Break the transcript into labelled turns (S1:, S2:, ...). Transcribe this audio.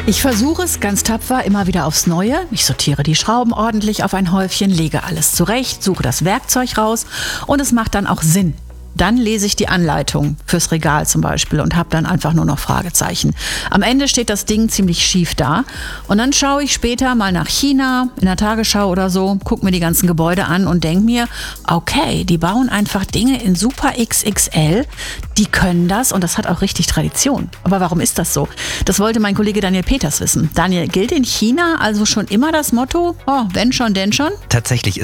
S1: Ich versuche es ganz tapfer immer wieder aufs Neue. Ich sortiere die Schrauben ordentlich auf ein Häufchen, lege alles zurecht, suche das Werkzeug raus und es macht dann auch Sinn. Dann lese ich die Anleitung fürs Regal zum Beispiel und habe dann einfach nur noch Fragezeichen. Am Ende steht das Ding ziemlich schief da und dann schaue ich später mal nach China, in der Tagesschau oder so, gucke mir die ganzen Gebäude an und denke mir, okay, die bauen einfach Dinge in Super XXL, die können das und das hat auch richtig Tradition. Aber warum ist das so? Das wollte mein Kollege Daniel Peters wissen. Daniel, gilt in China also schon immer das Motto, oh, wenn schon, denn schon?
S2: Tatsächlich